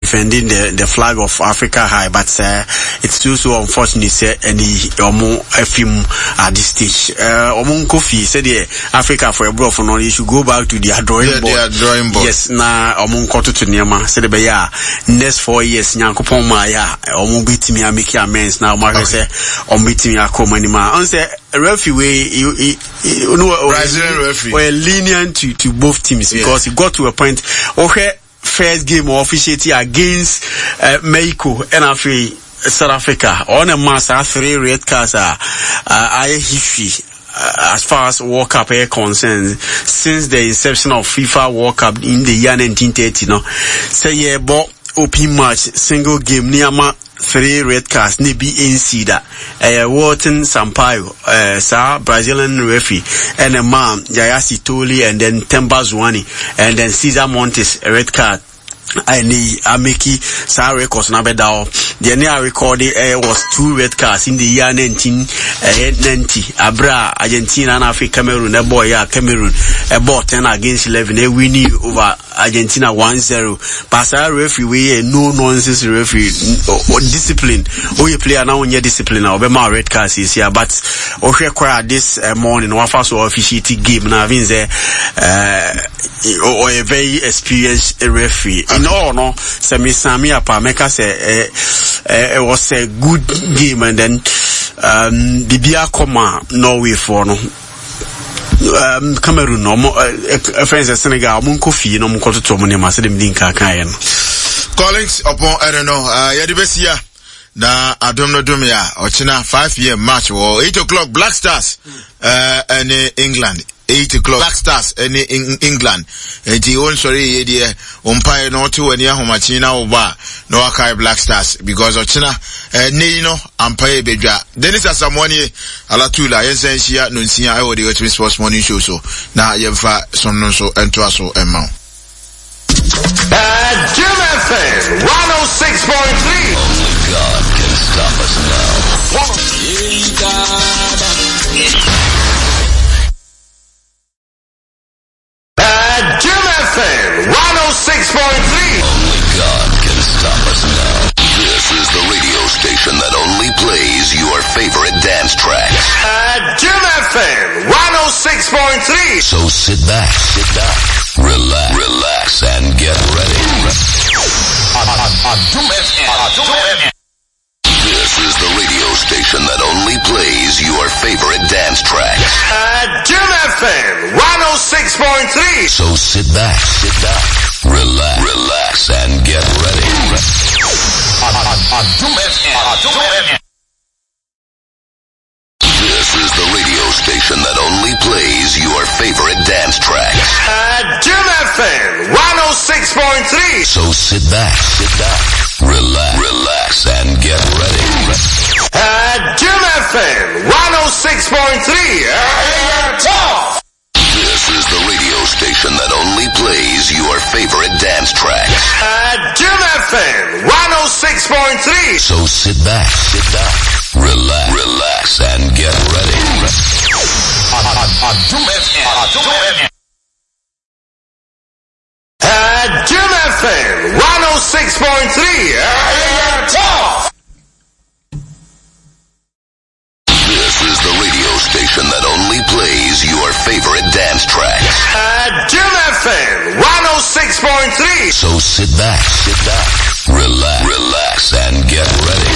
defending the flag of Africa High, but it's still so unfortunate any film at this stage. Kofi said Africa for a bro for no, you should go back to their drawing board. Yes, na koto to Niama said next 4 years Nyankopon Maya beat me and make amends now. Mark say beat me akomanima. On say referee you know Brazilian referee were lenient to both teams because it got to a point. Okay, first game of officiating against Mexico and after South Africa on a mass 3 red cards are history. As far as World Cup is concerned, since the inception of FIFA World Cup in the year 1930, say but open match, single game, Niama 3 red cards, Nibi Insida, Walton Sampaio, Brazilian referee, and a man, Jayasi Toli, and then Temba Zwane, and then Cesar Montes, a red card. Ameki sa records na bedao. The near record was 2 red cards in the year 1990. Abra Argentina and Africa Cameroon, a boy Cameroon, a ball 10 against 11, a winning over Argentina 1-0. But our referee no nonsense referee or discipline. You play now on your discipline or my red cards is here. But this morning Wafas or officiating game now means or a very experienced referee. No, Sami Apa Meka say it was a good game, and then Bibia Koma Norway for no Cameroon no friends Senegal Munkofi no Mukoto Tomone Masedem Dinka Kayen. Callings upon I don't know Yadibesia na Adomno Dumia Ochina 5 match or 8 o'clock Black Stars and England. 8 o'clock Black Stars in England. The own sorry idea umpire no to any homachina oba no akai Black Stars because ochina no umpire beja. Dennis Asamoah alatula yensensia nunsia I the Ultimate Sports Morning Show so na yemfa sonno so ento aso emma. Jim FM 106.3. Only God can stop us now. Jim FM 106.3. Only God can stop us now. This is the radio station that only plays your favorite dance tracks. Jim FM 106.3. So sit back, relax, and get ready. Jim FM. This is the radio station that only plays your favorite dance tracks. Jim FM 106.3. So sit back, relax, and get ready. Jim FM. This is the radio station that only plays your favorite dance tracks. Jim FM 106.3. So sit back, relax, and get ready. Jim FM 106.3. Talk. This is the radio station that only plays your favorite dance tracks. Jim FM 106.3. So sit back, relax, and get ready. Jim FM. Jim FM 106.3. Talk. This is the radio station that only plays your favorite dance tracks. Jim FM 106.3. So sit back, relax, and get ready.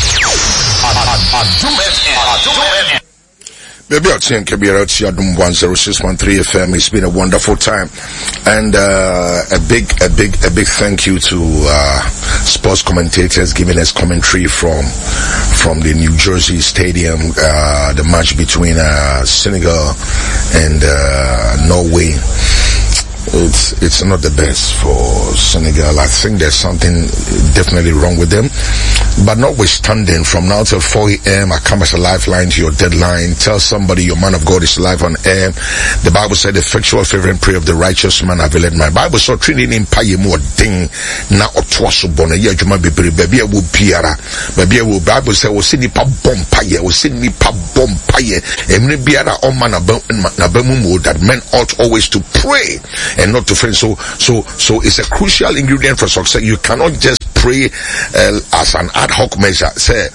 Jim FM. Baby, I'll take Kabira to Adum 106.3 FM. It's been a wonderful time. And, a big thank you to, sports commentators giving us commentary from the New Jersey Stadium, the match between, Senegal and, Norway. It's not the best for Senegal. I think there's something definitely wrong with them. But notwithstanding, from now till 4 a.m., I come as a lifeline to your deadline. Tell somebody your man of God is live on air. The Bible said the effectual fervent prayer of the righteous man availeth my Bible. So training in paye mo ding na otwaso bona ye adwuma bebre baby wo biara. Baby wo Bible say wo sini pa bom paye, wo sini pa bom paye. Emre biara o man na bamu that men ought always to pray and not to faint. So it's a crucial ingredient for success. You cannot just pray as an ad hoc measure. Say,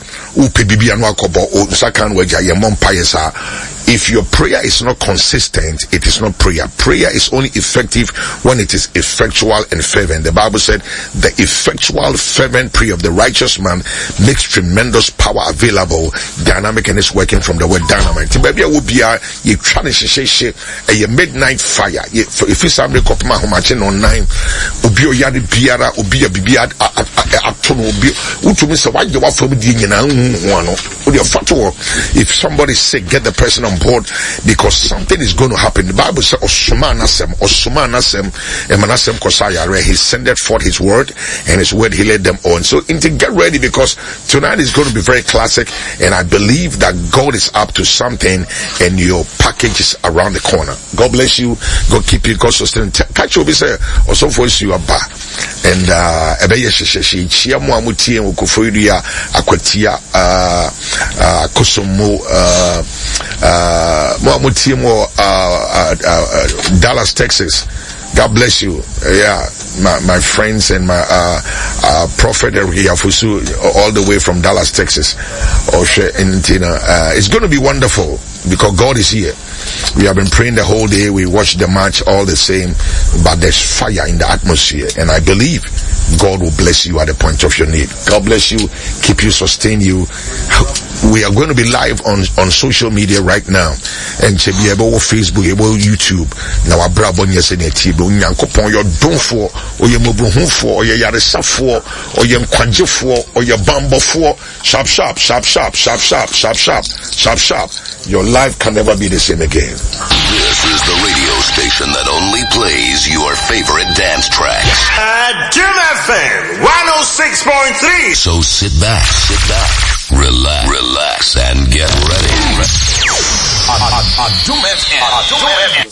if your prayer is not consistent, it is not prayer. Prayer is only effective when it is effectual and fervent. The Bible said the effectual fervent prayer of the righteous man makes tremendous power available. Dynamic, and is working from the word dynamite. Baby, will be a midnight fire. If it's somebody copy my home on 9, ubi yadi biara, ubi a bibiad atono ubi utumi say why you want from the if somebody's sick, get the person on board, because something is going to happen. The Bible says Osumanasem Emanasem Kosaya, he sendeth forth his word, and his word he led them on. So get ready, because tonight is going to be very classic, and I believe that God is up to something, and your package is around the corner. God bless you. God keep you. God sustain. Catch you. Be say also for you aba and ebeye sheshe chia mo amutie okufoiria akwatia kosomo mo amutie mo Dallas, Texas. God bless you. Yeah, my friends and my prophet Yafusu, all the way from Dallas, Texas. It's going to be wonderful because God is here. We have been praying the whole day. We watched the match all the same, but there's fire in the atmosphere, and I believe God will bless you at the point of your need. God bless you, keep you, sustain you. We are going to be live on social media right now, and be able Facebook, able YouTube. Now, Abrabon yesene tibo nyankopon your don for, or your mobuhun for, or your yaresa for, or your kwanje for, or your bambo for. Sharp. Your life can never be the same again. This is the radio station that only plays your favorite dance tracks. Jim FM 106.3. So sit back, relax, and get ready. Jim FM.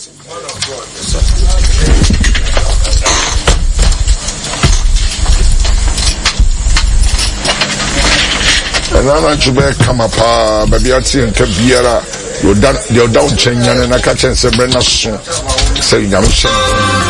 Nana Jube come up, baby, I see in Kabiera. You're down, Chenya, and I catch and say, Brenna soon. Say,